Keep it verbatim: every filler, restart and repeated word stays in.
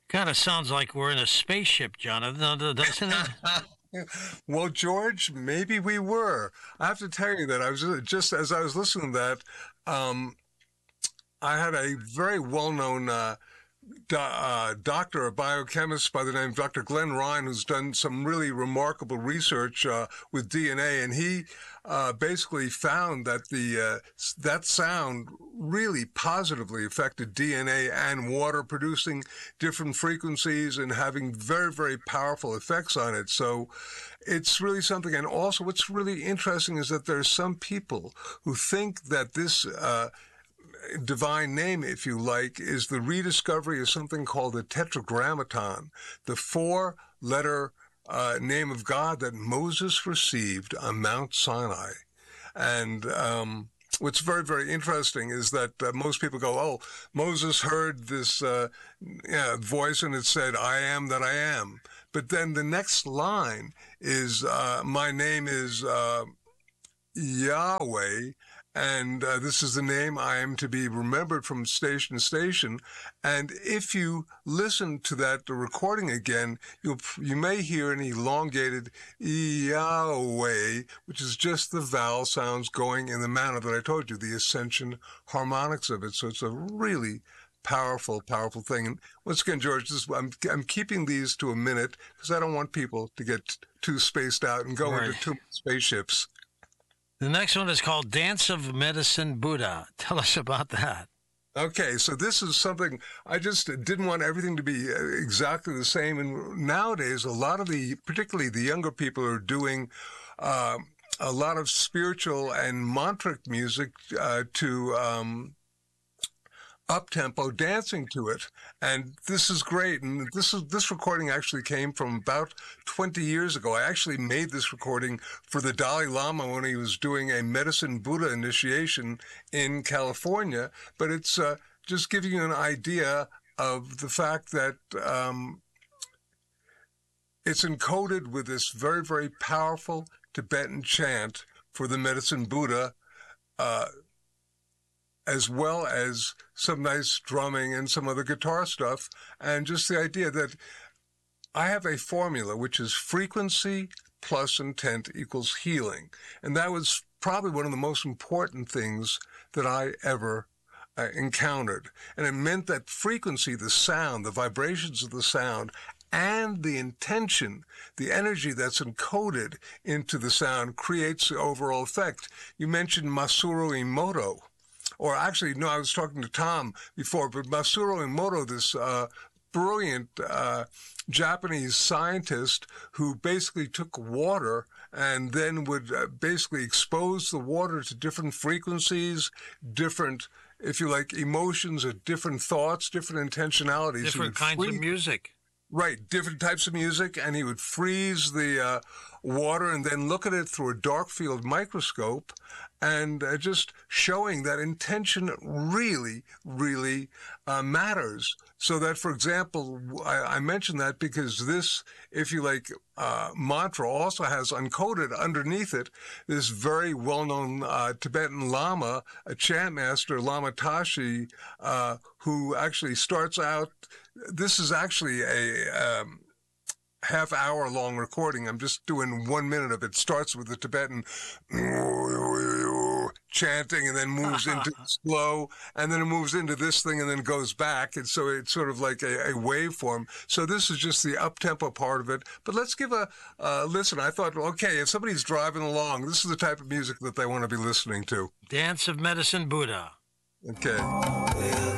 Kind of sounds like we're in a spaceship, Jonathan, doesn't it? Well, George, maybe we were. I have to tell you that I was just as I was listening to that, um, I had a very well-known uh, do, uh, doctor, a biochemist by the name of Doctor Glenn Ryan, who's done some really remarkable research uh, with D N A, and he uh, basically found that the uh, that sound really positively affected D N A and water, producing different frequencies and having very, very powerful effects on it. So it's really something. And also what's really interesting is that there's some people who think that this uh, divine name, if you like, is the rediscovery of something called the Tetragrammaton, the four-letter uh, name of God that Moses received on Mount Sinai. And um, what's very, very interesting is that uh, most people go, oh, Moses heard this uh, yeah, voice and it said, I am that I am. But then the next line is, uh, my name is uh, Yahweh, and uh, this is the name I am to be remembered from station to station. And if you listen to that the recording again, you'll, you may hear an elongated Yahweh, which is just the vowel sounds going in the manner that I told you, the ascension harmonics of it. So it's a really powerful, powerful thing. And once again, George, this, I'm, I'm keeping these to a minute because I don't want people to get too spaced out and go right. into too many spaceships. The next one is called Dance of Medicine Buddha. Tell us about that. Okay, so this is something I just didn't want everything to be exactly the same. And nowadays, a lot of the, particularly the younger people, are doing uh, a lot of spiritual and mantric music uh, to um, up-tempo dancing to it. And this is great. And this is this recording actually came from about twenty years ago. I actually made this recording for the Dalai Lama when he was doing a Medicine Buddha initiation in California. But it's uh, just giving you an idea of the fact that um, it's encoded with this very, very powerful Tibetan chant for the Medicine Buddha, uh, as well as some nice drumming and some other guitar stuff, and just the idea that I have a formula, which is frequency plus intent equals healing. And that was probably one of the most important things that I ever uh, encountered. And it meant that frequency, the sound, the vibrations of the sound, and the intention, the energy that's encoded into the sound creates the overall effect. You mentioned Masaru Emoto. Or actually, no, I was talking to Tom before, but Masaru Emoto, this uh, brilliant uh, Japanese scientist who basically took water and then would uh, basically expose the water to different frequencies, different, if you like, emotions, or different thoughts, different intentionalities. Different kinds free- of music. Right, different types of music, and he would freeze the uh, water and then look at it through a dark field microscope, and uh, just showing that intention really, really uh, matters. So that, for example, I, I mentioned that because this, if you like, uh, mantra also has uncoded underneath it this very well-known uh, Tibetan Lama, a chant master, Lama Tashi, uh, who actually starts out. This is actually a um, half-hour-long recording. I'm just doing one minute of it. Starts with the Tibetan chanting and then moves into slow, and then it moves into this thing and then goes back. And so it's sort of like a, a waveform. So this is just the up-tempo part of it. But let's give a uh, listen. I thought, okay, if somebody's driving along, this is the type of music that they want to be listening to. Dance of Medicine Buddha. Okay.